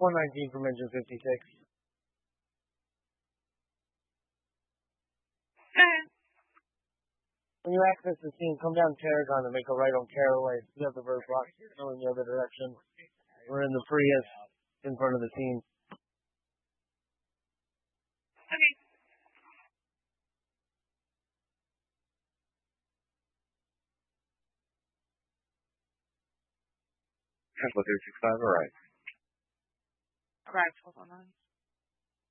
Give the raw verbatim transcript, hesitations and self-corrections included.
one nineteen from engine fifty-six. When you access the scene, come down Tarragon and make a right on Caraway. You have the roadblock going the other direction. We're in the Prius in front of the scene. Okay. Tesla three six five, all right. Correct, hold on.